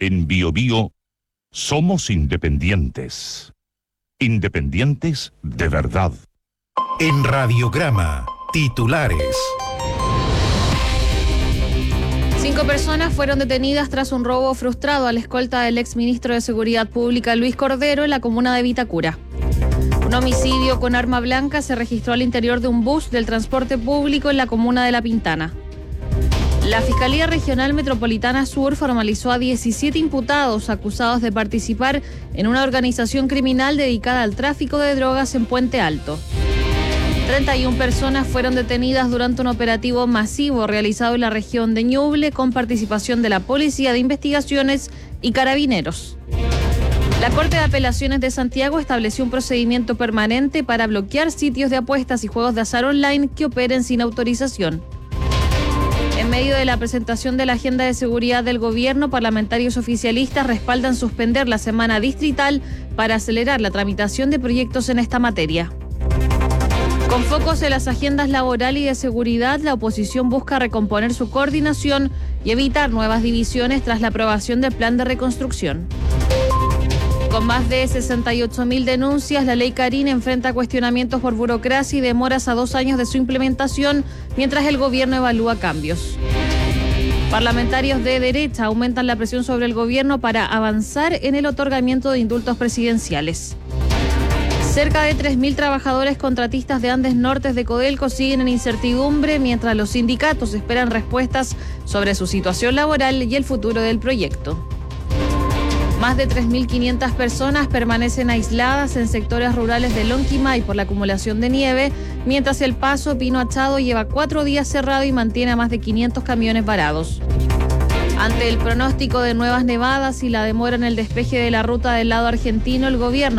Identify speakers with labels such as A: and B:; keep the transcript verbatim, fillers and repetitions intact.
A: En Bio Bio somos independientes. Independientes de verdad.
B: En Radiograma, titulares.
C: Cinco personas fueron detenidas tras un robo frustrado a la escolta del exministro de Seguridad Pública Luis Cordero en la comuna de Vitacura. Un homicidio con arma blanca se registró al interior de un bus del transporte público en la comuna de La Pintana. La Fiscalía Regional Metropolitana Sur formalizó a diecisiete imputados acusados de participar en una organización criminal dedicada al tráfico de drogas en Puente Alto. treinta y una personas fueron detenidas durante un operativo masivo realizado en la región de Ñuble con participación de la Policía de Investigaciones y Carabineros. La Corte de Apelaciones de Santiago estableció un procedimiento permanente para bloquear sitios de apuestas y juegos de azar online que operen sin autorización. En medio de la presentación de la agenda de seguridad del gobierno, parlamentarios oficialistas respaldan suspender la semana distrital para acelerar la tramitación de proyectos en esta materia. Con focos en las agendas laboral y de seguridad, la oposición busca recomponer su coordinación y evitar nuevas divisiones tras la aprobación del plan de reconstrucción. Con más de sesenta y ocho mil denuncias, la ley Carín enfrenta cuestionamientos por burocracia y demoras a dos años de su implementación, mientras el gobierno evalúa cambios. Parlamentarios de derecha aumentan la presión sobre el gobierno para avanzar en el otorgamiento de indultos presidenciales. Cerca de tres mil trabajadores contratistas de Andes Norte de Codelco siguen en incertidumbre, mientras los sindicatos esperan respuestas sobre su situación laboral y el futuro del proyecto. Más de tres mil quinientas personas permanecen aisladas en sectores rurales de Lonquimay por la acumulación de nieve, mientras el paso Pino Achado lleva cuatro días cerrado y mantiene a más de quinientos camiones varados. Ante el pronóstico de nuevas nevadas y la demora en el despeje de la ruta del lado argentino, el gobierno